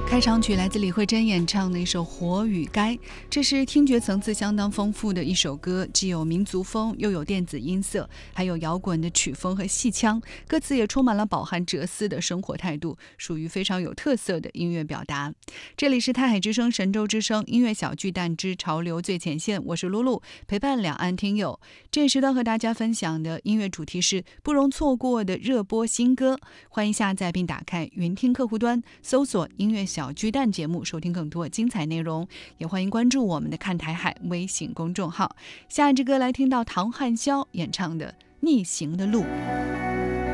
开场曲来自李慧珍演唱的一首《火与该》，这是听觉层次相当丰富的一首歌，既有民族风，又有电子音色，还有摇滚的曲风和戏腔，歌词也充满了饱含哲思的生活态度，属于非常有特色的音乐表达。这里是泰海之声神州之声音乐小巨蛋之潮流最前线，我是露露，陪伴两岸听友。这时段和大家分享的音乐主题是不容错过的热播新歌，欢迎下载并打开云听客户端，搜索音乐小巨蛋节目，收听更多精彩内容。也欢迎关注我们的看台海微信公众号。下一支歌来听到唐汉霄演唱的《逆行的路》。